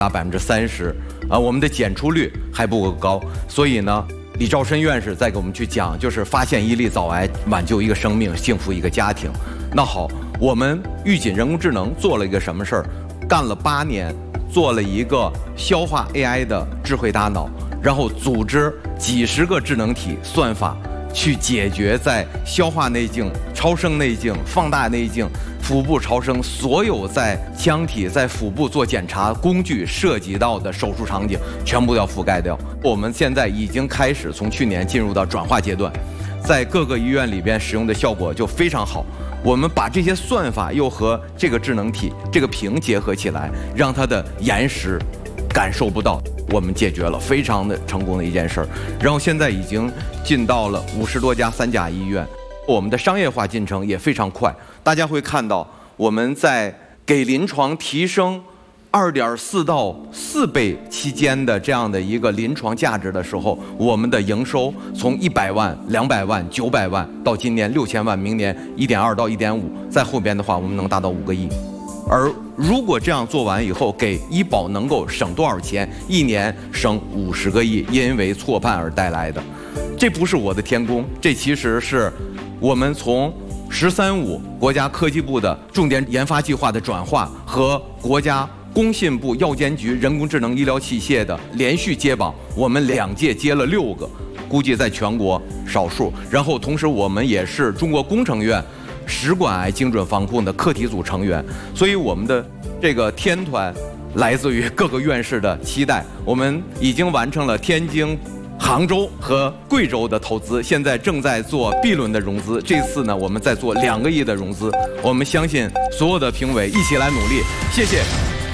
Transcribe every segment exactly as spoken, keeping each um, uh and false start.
达百分之三十，啊，我们的检出率还不够高，所以呢，李兆申院士在给我们去讲，就是发现一例早癌，挽救一个生命，幸福一个家庭。那好，我们预警人工智能做了一个什么事儿？干了八年，做了一个消化 A I 的智慧大脑，然后组织几十个智能体算法。 去解决在消化内镜、超声内镜、放大内镜、腹部超声所有在腔体、在腹部做检查工具涉及到的手术场景，全部要覆盖掉。我们现在已经开始从去年进入到转化阶段，在各个医院里边使用的效果就非常好。我们把这些算法又和这个智能体、这个屏结合起来，让它的延时感受不到。 我们解决了非常的成功的一件事儿，然后现在已经进到了五十多家三甲医院，我们的商业化进程也非常快。大家会看到，我们在给临床提升二点四到四倍期间的这样的一个临床价值的时候，我们的营收从一百万、两百万、九百万到今年六千万，明年一点二到一点五，在后边的话，我们能达到五个亿。 而如果这样做完以后，给医保能够省多少钱？一年省五十个亿，因为错判而带来的。这不是我的天宫，这其实是我们从“十三五”国家科技部的重点研发计划的转化和国家工信部药监局人工智能医疗器械的连续接榜，我们两届接了六个，估计在全国少数。然后同时，我们也是中国工程院。 食管癌精准防控的课题组成员，所以我们的这个天团来自于各个院士的期待。我们已经完成了天津、杭州和贵州的投资，现在正在做 B 轮的融资。这次呢，我们在做两个亿的融资。我们相信所有的评委一起来努力。谢谢。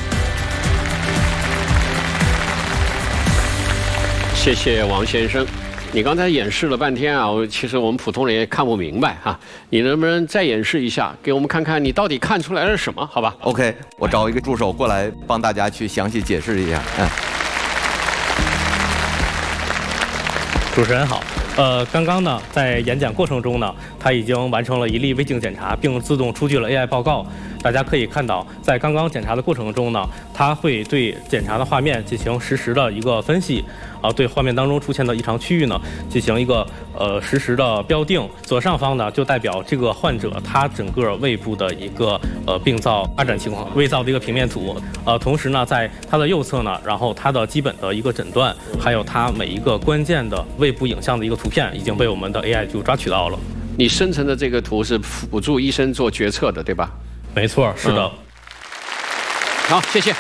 谢谢王先生。 你刚才演示了半天啊，我其实我们普通人也看不明白哈、啊。你能不能再演示一下，给我们看看你到底看出来了什么？好吧 ？OK， 我找一个助手过来帮大家去详细解释一下。嗯。 主持人好。 呃，刚刚呢，在演讲过程中呢，他已经完成了一例胃镜检查，并自动出具了 A I 报告。大家可以看到，在刚刚检查的过程中呢，它会对检查的画面进行实时的一个分析，啊，对画面当中出现的异常区域呢，进行一个呃实时的标定。左上方呢，就代表这个患者他整个胃部的一个呃病灶发展情况，胃灶的一个平面图。呃，同时呢，在它的右侧呢，然后它的基本的一个诊断，还有它每一个关键的胃部影像的一个图。 图片已经被我们的 A I 就抓取到了。 你生成的这个图是辅助医生做决策的，对吧？ 没错，是的。嗯、 好，谢谢。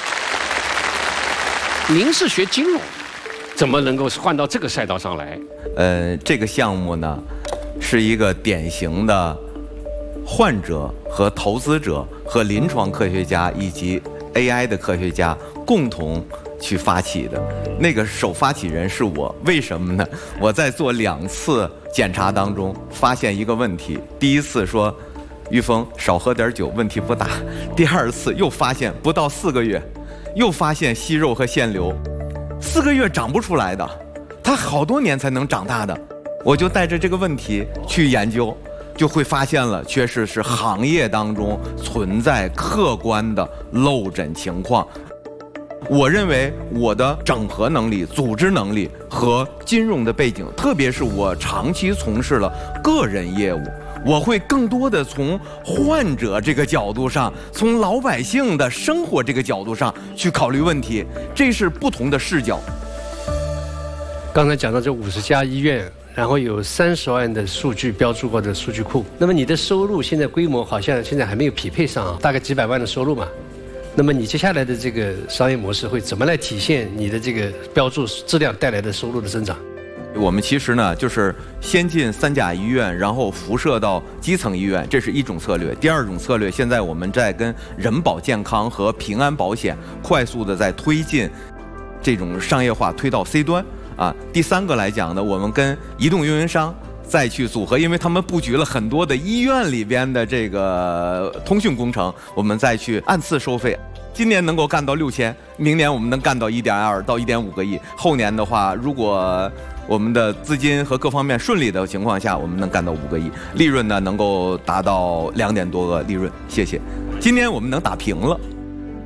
您是学金融的，怎么能够换到这个赛道上来？ 呃，这个项目呢，是一个典型的患者和投资者和临床科学家以及 A I 的科学家共同。 去发起的那个首发起人是我，为什么呢？我在做两次检查当中发现一个问题，第一次说，玉峰少喝点酒，问题不大；第二次又发现不到四个月，又发现息肉和腺瘤，四个月长不出来的，它好多年才能长大的。我就带着这个问题去研究，就会发现了，确实是行业当中存在客观的漏诊情况。 我认为我的整合能力、组织能力和金融的背景，特别是我长期从事了个人业务，我会更多的从患者这个角度上，从老百姓的生活这个角度上去考虑问题，这是不同的视角。 刚才讲到这五十家医院，然后有三十万的数据标注过的数据库，那么你的收入现在规模好像现在还没有匹配上啊，大概几百万的收入嘛。 那么你接下来的这个商业模式会怎么来体现你的这个标注质量带来的收入的增长？ 我们其实呢，就是先进三甲医院，然后辐射到基层医院，这是一种策略。第二种策略，现在我们在跟人保健康和平安保险快速的在推进这种商业化，推到 C 端啊。第三个来讲呢，我们跟移动运营商。 再去组合，因为他们布局了很多的医院里边的这个通讯工程，我们再去按次收费。今年能够干到六千，明年我们能干到一点二到一点五个亿。后年的话，如果我们的资金和各方面顺利的情况下，我们能干到五个亿，利润呢能够达到两点多个利润。谢谢。今年我们能打平了。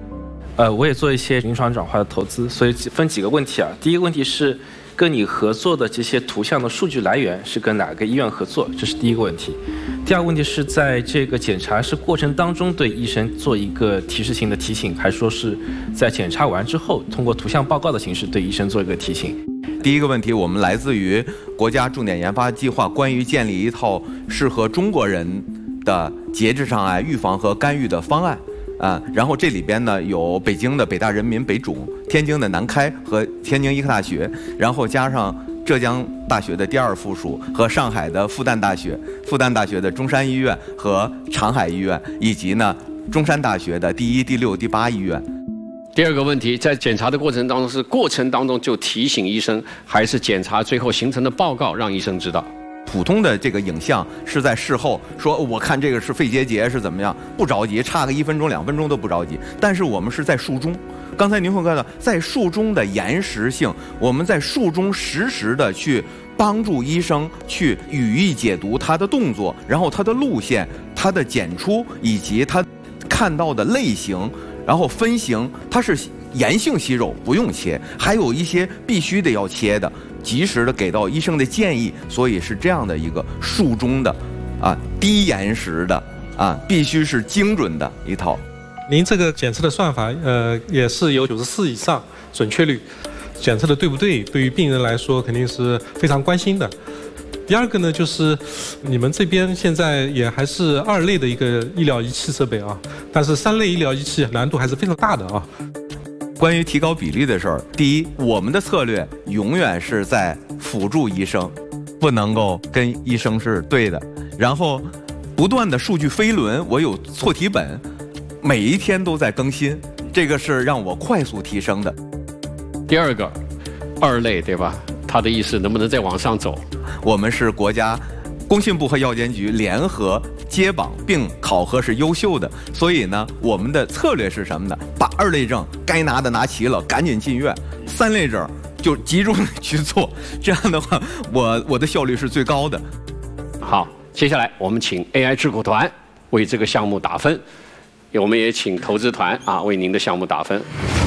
呃，我也做一些临床转化的投资，所以分几个问题啊。第一个问题是，跟你合作的这些图像的数据来源是跟哪个医院合作？这是第一个问题。第二个问题是在这个检查是过程当中对医生做一个提示性的提醒，还是说是在检查完之后通过图像报告的形式对医生做一个提醒？ 第一个问题，我们来自于国家重点研发计划关于建立一套适合中国人的结直肠癌预防和干预的方案。啊，然后这里边呢有北京的北大人民北肿、天津的南开和天津医科大学，然后加上浙江大学的第二附属和上海的复旦大学、复旦大学的中山医院和长海医院，以及呢中山大学的第一、第六、第八医院。 第二个问题，在检查的过程当中，是过程当中就提醒医生，还是检查最后形成的报告让医生知道？ 普通的这个影像是在事后说，我看这个是肺结节是怎么样，不着急，差个一分钟两分钟都不着急。但是我们是在术中，刚才您会看到，在术中的延时性，我们在术中实时的去帮助医生去语义解读他的动作，然后他的路线、他的检出以及他看到的类型，然后分型，它是炎性息肉不用切，还有一些必须得要切的。及时的给到医生的建议，所以是这样的一个术中的，啊低延时的啊必须是精准的一套。 您这个检测的算法，呃也是有九十四以上准确率，检测的对不对？对于病人来说肯定是非常关心的。第二个呢，就是你们这边现在也还是二类的一个医疗仪器设备啊，但是三类医疗仪器难度还是非常大的啊。 关于提高比例的事儿，第一，我们的策略永远是在辅助医生，不能够跟医生是对的。然后，不断的数据飞轮，我有错题本，每一天都在更新，这个是让我快速提升的。 第二个，二类对吧？他的意思能不能再往上走？ 我们是国家工信部和药监局联合接榜并考核是优秀的，所以呢，我们的策略是什么呢？把二类证该拿的拿齐了，赶紧进院；三类证就集中去做，这样的话，我我的效率是最高的。 好，接下来我们请 A I 智库团为这个项目打分，我们也请投资团啊为您的项目打分。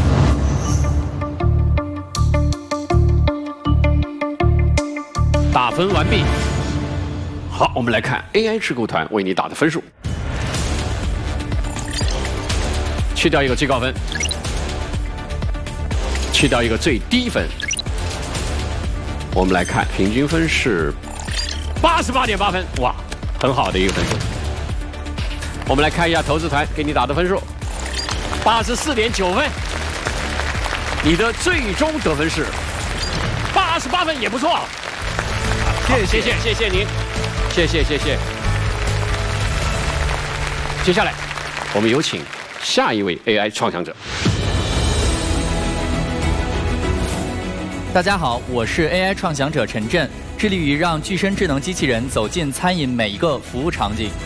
打分完毕。好，我们来看 A I 智库团为你打的分数，去掉一个最高分，去掉一个最低分，我们来看平均分是八十八点八分，哇，很好的一个分数。我们来看一下投资团给你打的分数，八十四点九分，你的最终得分是八十八分，也不错。谢谢谢谢谢谢您。谢谢谢谢。接下来，我们有请下一位 A I 创想者。 大家好，我是 A I 创想者陈震，致力于让具身智能机器人走进餐饮每一个服务场景。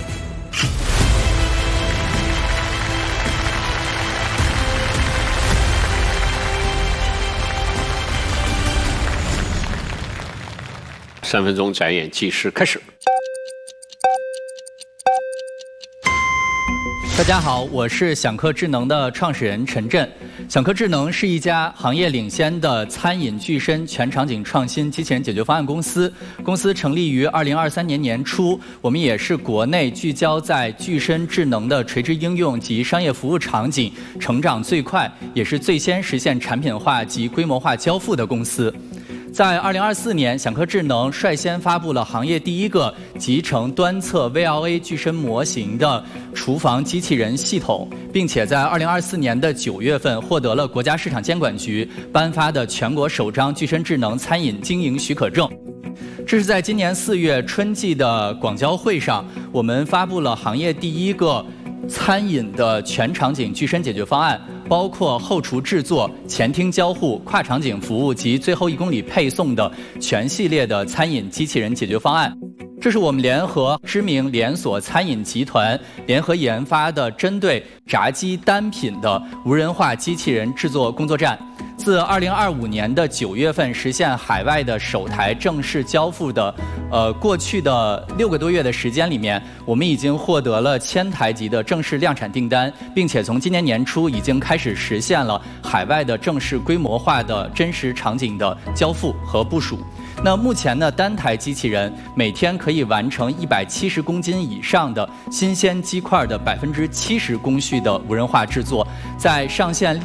三分钟展演计时开始。 大家好，我是享客智能的创始人陈震。享客智能是一家行业领先的餐饮具身全场景创新机器人解决方案公司。公司成立于二零二三年年初，我们也是国内聚焦在具身智能的垂直应用及商业服务场景成长最快，也是最先实现产品化及规模化交付的公司。在二零二四年，享客智能率先发布了行业第一个集成端侧 V L A 具身模型的厨房机器人系统，并且在二零二四年的九月份获得了国家市场监管局颁发的全国首张具身智能餐饮经营许可证。这是在今年四月春季的广交会上，我们发布了行业第一个餐饮的全场景具身解决方案，包括后厨制作、前厅交互、跨场景服务及最后一公里配送的全系列的餐饮机器人解决方案。这是我们联合知名连锁餐饮集团联合研发的针对炸鸡单品的无人化机器人制作工作站。自自二零二五年的九月份实现海外的首台正式交付的，呃，过去的六个多月的时间里面，我们已经获得了千台级的正式量产订单，并且从今年年初已经开始实现了海外的正式规模化的真实场景的交付和部署。那目前呢，单台机器人每天可以完成一百七十公斤以上的新鲜鸡块的百分之七十工序的无人化制作，在上线